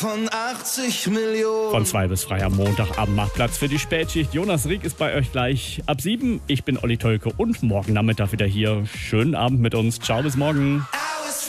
Von 80 Millionen. Von 2 bis 3 am Montagabend macht Platz für die Spätschicht. Jonas Rieck ist bei euch gleich ab 7. Ich bin Olli Tolke und morgen Nachmittag wieder hier. Schönen Abend mit uns. Ciao, bis morgen.